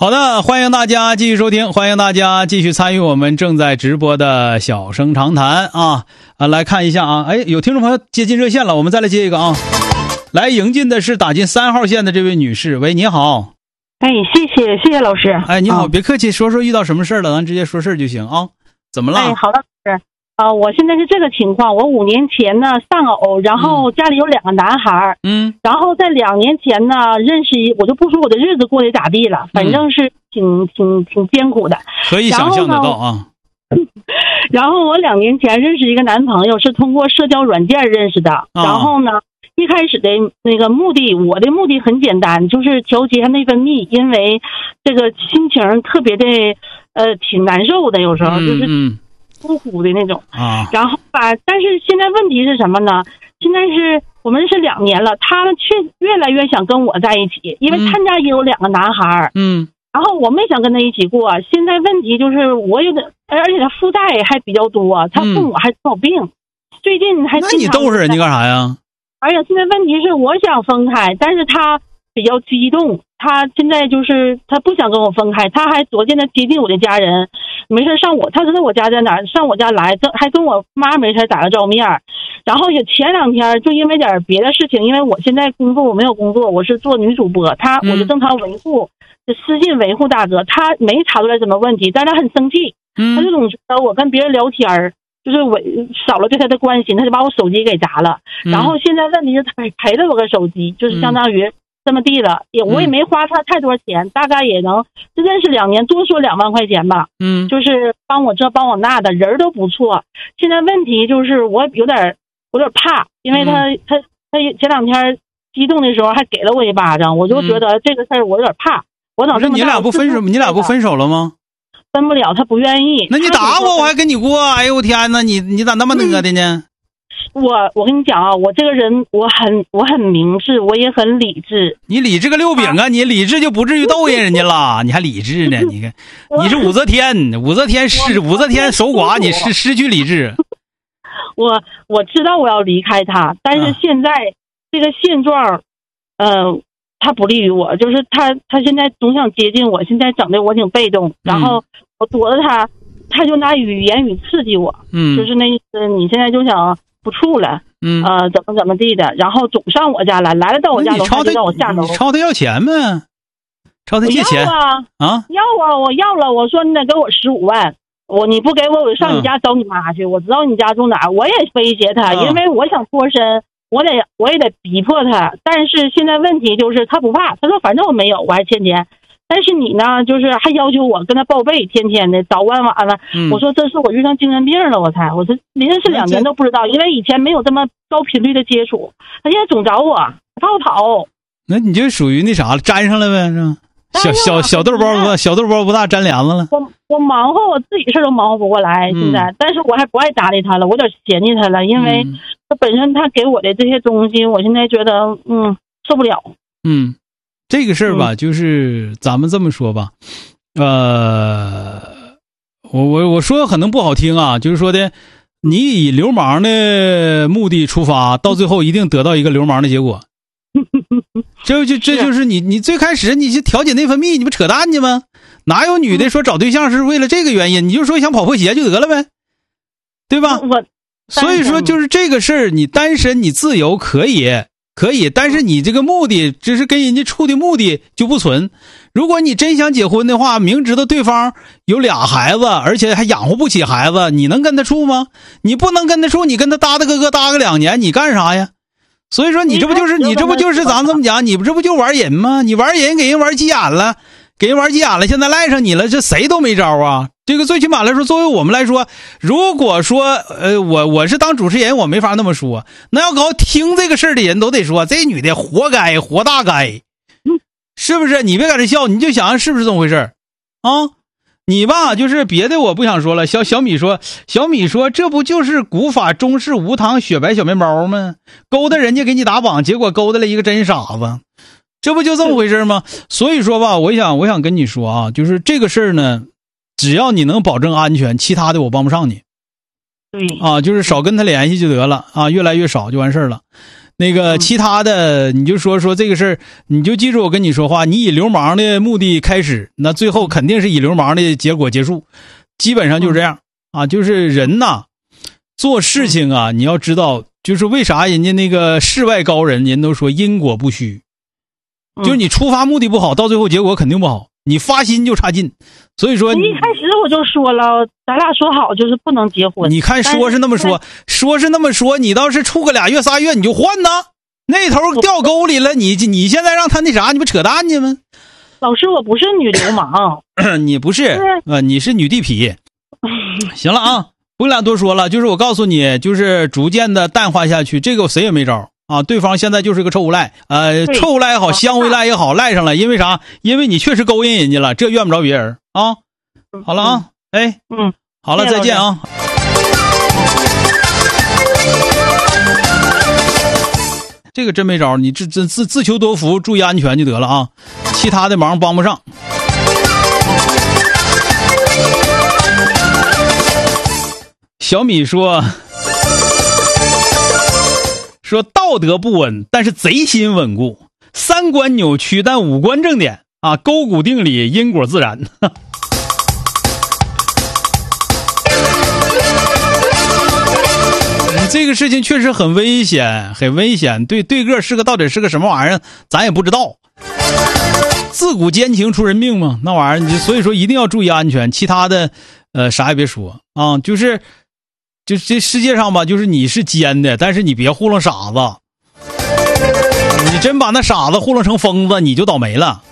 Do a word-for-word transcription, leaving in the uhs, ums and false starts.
好的，欢迎大家继续收听，欢迎大家继续参与我们正在直播的小声长谈啊啊！来看一下啊，哎，有听众朋友接进热线了，我们再来接一个啊。来迎进的是打进三号线的这位女士，喂，你好。 哎，谢谢谢谢老师。 哎，你好，啊、别客气，说说遇到什么事了，咱直接说事儿就行啊。怎么了？ 哎，好的，老师。啊、呃，我现在是这个情况，我五年前呢丧偶，然后家里有两个男孩，嗯，然后在两年前呢认识一，我就不说我的日子过得咋地了，反正是挺、嗯、挺挺艰苦的， 可以想象得到啊。 然后我两年前认识一个男朋友，是通过社交软件认识的，啊、然后呢。一开始的那个目的，我的目的很简单，就是调节内分泌，因为这个心情特别的呃挺难受的，有时候就是呼呼的那种啊。然后吧，但是现在问题是什么呢？现在是我们是两年了，他却越来越想跟我在一起，因为他家也有两个男孩，嗯，然后我没想跟他一起过。现在问题就是我有点，而且他负债还比较多，他父母还生有病，最近还那你逗着人家干啥呀？ 而且现在问题是我想分开，但是他比较激动，他现在就是他不想跟我分开，他还逐渐的接近我的家人，没事上我，他知道我家在哪儿，上我家来，还跟我妈没事打个照面。然后也前两天就因为点别的事情，因为我现在工作我没有工作，我是做女主播，他我就正常维护，就私信维护大哥，他没查出来什么问题，但是他很生气，他就总觉得我跟别人聊天就是我少了对他的关心，他就把我手机给砸了。嗯、然后现在问题是他赔了我个手机，就是相当于这么地了，也我也没花他太多钱，大概也能认识两年，多说两万块钱吧。嗯，就是帮我这帮我那的，人都不错。现在问题就是我有点有点怕，因为他、嗯、他他前两天激动的时候还给了我一巴掌，我就觉得这个事儿我有点怕。我长这么大， 你俩不分手，你俩不分手了吗？ 分不了，他不愿意。 那你打我，我还跟你过。哎呦我天哪，你你咋那么讷的呢？ 嗯、我我跟你讲啊，我这个人我很我很明智，我也很理智。 你理智个六饼啊！你理智就不至于逗人人家了，你还理智呢？你看，你是武则天，武则天失武则天守寡，你失失去理智。 我我知道我要离开他，但是现在、啊、这个现状，呃。他不利于我，就是他他现在总想接近我，现在整的我挺被动，然后我躲着他，他就拿语言语刺激我，嗯，就是那意思，你现在就想不处了，嗯，呃，怎么怎么地的，然后总上我家来，来了到我家楼下就让我下楼， 你抄他要钱呗，抄他借钱啊啊，要啊，我要了，我说你得给我十五万，我你不给我，我就上你家找你妈去，嗯、我知道你家住哪儿，我也威胁他，嗯、因为我想脱身。我得我也得逼迫他，但是现在问题就是他不怕，他说反正我没有，我还欠钱，但是你呢，就是还要求我跟他报备，天天的早晚晚了。嗯、我说这是我遇上精神病了，我才我说认识两年都不知道，因为以前没有这么高频率的接触，他现在总找我，他要跑。 那你就属于那啥了，粘上了呗，是吧？小小小豆包不小豆包不大粘帘子了。 我我忙活我自己事都忙活不过来，现在，嗯、但是我还不爱搭理他了，我有点嫌弃他了，因为他本身他给我的这些东西，我现在觉得嗯受不了。 嗯，这个事儿吧，嗯、就是咱们这么说吧，呃，我我我说可能不好听啊，就是说的，你以流氓的目的出发，到最后一定得到一个流氓的结果。这就这就是你你最开始你去调节内分泌，你不扯淡去吗？哪有女的说找对象是为了这个原因？你就说想跑破鞋就得了呗，对吧？ 我所以说就是这个事儿，你单身你自由可以可以，但是你这个目的只是跟人家处的目的就不存。如果你真想结婚的话，明知道对方有俩孩子，而且还养活不起孩子，你能跟他处吗？你不能跟他处，你跟他搭搭哥哥搭个两年，你干啥呀？所以说你这不就是你这不就是咱这么讲，你不这不就玩人吗？你玩人给人玩急眼了，给人玩急眼了，现在赖上你了，这谁都没招啊。这个最起码来说，作为我们来说，如果说呃我我是当主持人，我没法那么说，那要搞听这个事儿的人都得说这女的活该活大该，是不是？你别搁这笑，你就想是不是这么回事啊？你吧，就是别的我不想说了。小小米说，小米说，这不就是古法中式无糖雪白小面包吗？勾搭人家给你打榜，结果勾搭了一个真傻子，这不就这么回事吗？所以说吧，我想我想跟你说啊，就是这个事儿呢，只要你能保证安全，其他的我帮不上你。 对啊，就是少跟他联系就得了啊，越来越少就完事儿了。 那个其他的你就说说这个事儿，你就记住我跟你说话，你以流氓的目的开始，那最后肯定是以流氓的结果结束，基本上就是这样啊。就是人呐，做事情啊，你要知道，就是为啥人家那个世外高人，人都说因果不虚，就是你出发目的不好，到最后结果肯定不好，你发心就差劲。所以说， 一开始我就说了，咱俩说好就是不能结婚。 你看说是那么说，说是那么说，你倒是处个俩月仨月你就换呢？那头掉沟里了，你你现在让他那啥，你不扯淡去吗？ 老师，我不是女流氓， 你不是啊，你是女地痞。行了啊，不跟俩多说了，就是我告诉你，就是逐渐的淡化下去，这个谁也没招啊。对方现在就是个臭无赖，呃，臭无赖也好，香无赖也好，赖上了，因为啥？因为你确实勾引人家了，这怨不着别人啊。好了啊，哎， 嗯， 好了，再见啊。这个真没招，你自自自自求多福，注意安全就得了啊，其他的忙帮不上。小米说说道德不稳，但是贼心稳固；三观扭曲，但五官正点啊！勾股定理，因果自然。这个事情确实很危险，很危险。对对个是个到底是个什么玩意儿，咱也不知道。自古奸情出人命嘛，那玩意儿，所以说一定要注意安全。其他的，呃，啥也别说啊，就是，就这世界上吧，就是你是奸的，但是你别糊弄傻子。你真把那傻子糊弄成疯子，你就倒霉了。